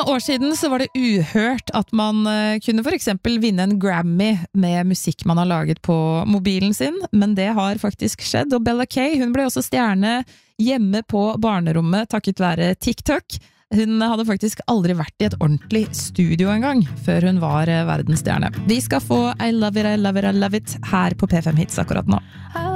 noen år siden så var det uhørt at man kunne for eksempel vinne en Grammy med musikk man har laget på mobilen sin, men det har faktisk skjedd, og Bella Kay, hun ble også stjerne hjemme på barnerommet takket være TikTok. Hun hadde faktisk aldri vært i et ordentlig studio en gang, før hun var verdensstjerne. Vi skal få I Love It, I Love It, I Love It her på P5 Hits akkurat nå.